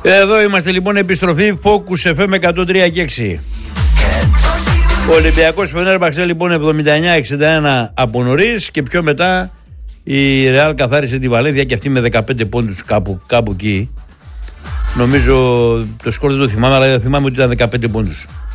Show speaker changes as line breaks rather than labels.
Εδώ είμαστε λοιπόν, επιστροφή Focus FM 103 και 6. Ο Ολυμπιακός Φενέρμπαξε λοιπόν 79-61 από νωρίς και πιο μετά η Ρεάλ καθάρισε τη Βαλένθια και αυτή με 15 πόντους κάπου εκεί. Νομίζω το σκορ δεν το θυμάμαι, αλλά θυμάμαι ότι ήταν 15 πόντους.